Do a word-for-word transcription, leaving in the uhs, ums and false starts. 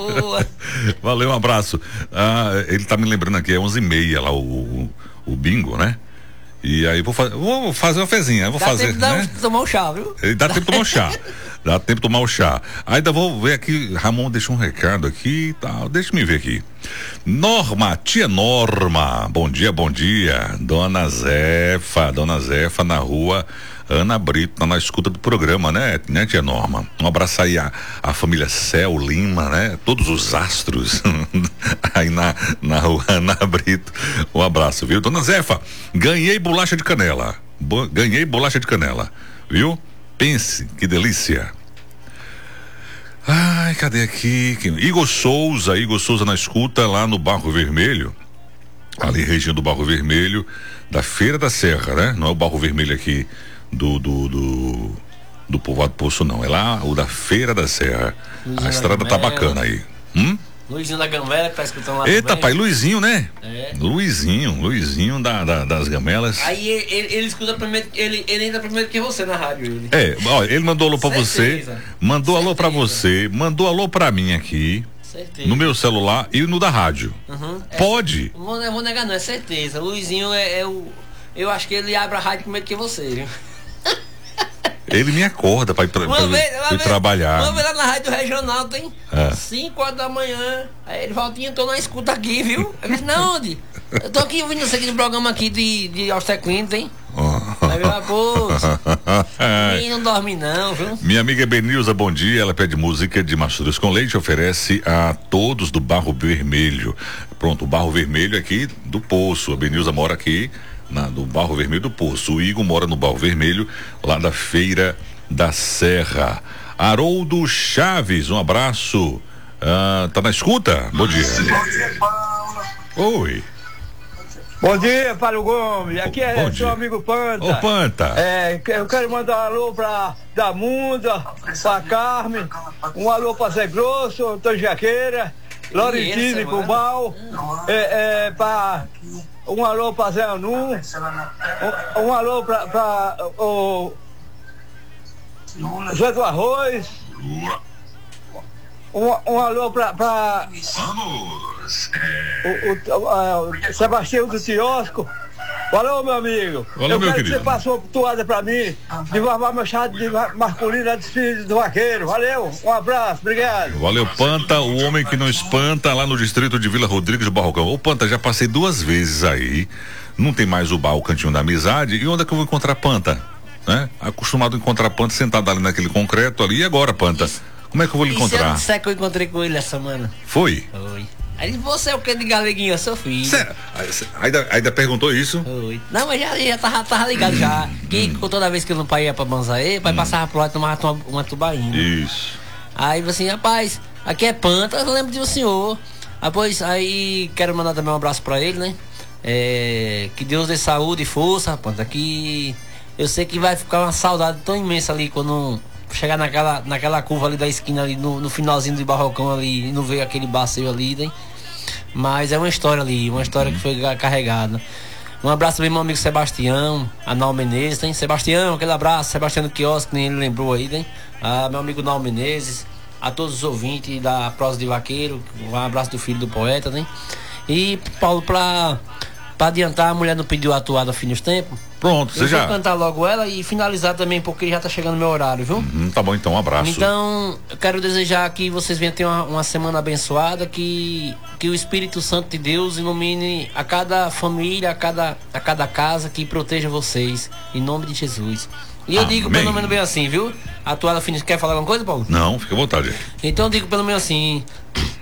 boa. Valeu, um abraço. Ah, ele tá me lembrando aqui, é onze e meia lá o, o, o bingo, né? E aí vou, fa vou fazer uma fezinha, vou Dá fazer, tempo né? de tomar um chá, viu? Dá tempo de tomar um chá. Dá tempo de tomar o chá. Ainda vou ver aqui, Ramon deixou um recado aqui e tal, deixa me ver aqui. Norma, tia Norma, bom dia, bom dia. Dona Zefa, Dona Zefa na rua Ana Brito, tá na escuta do programa, né, né, tia Norma? Um abraço aí a, a família Céu Lima, né? Todos os astros aí na, na rua Ana Brito. Um abraço, viu? Dona Zefa, ganhei bolacha de canela. Bo ganhei bolacha de canela, viu? Pense, que delícia. Ai, cadê aqui? Igor Souza, Igor Souza na escuta lá no Barro Vermelho, ali região do Barro Vermelho, da Feira da Serra, né? Não é o Barro Vermelho aqui do do, do, do Povoado Poço, não, é lá o da Feira da Serra. Luizinho, a estrada tá bacana aí. Hum? Luizinho da Gambela que tá escutando lá. Eita, também. pai, Luizinho, né? É. Luizinho, Luizinho da, da, das Gamelas. Aí ele, ele, ele escuta primeiro, ele, ele entra primeiro que você na rádio. Ele. É, ó, ele mandou alô pra Certeza. você, mandou Certeza. alô pra você, mandou alô pra mim aqui. Certeza. No meu celular e no da rádio. Uhum. Pode? É, não vou negar não, é certeza. Luizinho é, é o. Eu acho que ele abre a rádio primeiro que você, viu? Ele me acorda pra ir, pra, pra, vez, pra ir trabalhar. Uma vez lá na rádio regional, tem É. cinco horas da manhã. Aí ele Valtinho, tô na escuta aqui, viu? Eu disse, não, onde? Eu tô aqui ouvindo isso aqui no programa aqui de, de Austerclino, tem? Aí eu, pô, ninguém não dorme não, viu? Minha amiga Benilza, bom dia. Ela pede música de Machuras com Leite, oferece a todos do Barro Vermelho. Pronto, o Barro Vermelho aqui do Poço. A Benilza mora aqui na, do Barro Vermelho do Poço. O Igor mora no Barro Vermelho, lá da Feira da Serra. Haroldo Chaves, um abraço. Ah, tá na escuta? Bom dia. Oi. Bom dia, Paulo Gomes. Aqui é Bom seu dia. amigo Panta. Ô, Panta. É, eu quero mandar um alô pra Damunda, pra Carmen, um alô pra Zé Grosso, Antônio Jaqueira, Laurentino e Cubal, é, é, pra, um alô pra Zé Anu, um, um alô pra, pra o Zé do Arroz, um, um alô pra, pra o, o, o Sebastião do Tiosco. Valeu, meu amigo. Valeu, eu meu quero querido. que você passe uma toalha pra mim de lavar meu chá de masculino de filho do vaqueiro. Valeu, um abraço, obrigado. Valeu, Panta, o homem que não espanta, lá no distrito de Vila Rodrigues do Barrocão. Ô, Panta, já passei duas vezes aí, não tem mais o bar, o Cantinho da Amizade, e onde é que eu vou encontrar Panta? Né? Acostumado a encontrar Panta sentado ali naquele concreto ali, e agora, Panta? Como é que eu vou lhe E se eu encontrar? disser que eu encontrei com ele essa semana? Foi? Foi. Aí você é o que de galeguinho? Eu sou filho. Sério? Ainda, ainda perguntou isso? Foi. Não, mas já, já tava, tava ligado já. Que toda vez que o pai ia pra Banzaê, o pai passava por lá e tomava uma, uma tubaína. Isso. Aí falou assim, rapaz, aqui é Panta, eu lembro de um senhor. Depois, aí quero mandar também um abraço pra ele, né? É, que Deus dê saúde e força, Panta, que eu sei que vai ficar uma saudade tão imensa ali quando chegar naquela, naquela curva ali da esquina ali, no, no finalzinho do Barrocão ali, e não ver aquele bacio ali, né? Mas é uma história ali, uma história que foi carregada. Um abraço também meu amigo Sebastião, a Nau Menezes, hein? Sebastião, aquele abraço, Sebastião do Quiosque, nem ele lembrou aí, né? Ah, meu amigo Nau Menezes, a todos os ouvintes da Prosa de Vaqueiro, um abraço do filho do poeta, né? E, Paulo, pra, pra adiantar, a mulher não pediu a atuada fim dos tempos. Pronto, você eu já. vou cantar logo ela e finalizar também, porque já tá chegando meu horário, viu? Hum, tá bom, então, um abraço. Então, eu quero desejar que vocês venham ter uma, uma semana abençoada, que, que o Espírito Santo de Deus ilumine a cada família, a cada, a cada casa, que proteja vocês, em nome de Jesus. E eu Amém. digo pelo menos bem assim, viu? A tua finish, quer falar alguma coisa, Paulo? Não, fica à vontade. Então eu digo pelo menos assim,